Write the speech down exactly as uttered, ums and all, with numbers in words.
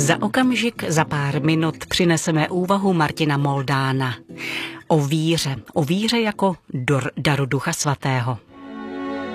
Za okamžik, za pár minut přineseme úvahu Martina Moldána. O víře, o víře jako dor, daru Ducha Svatého.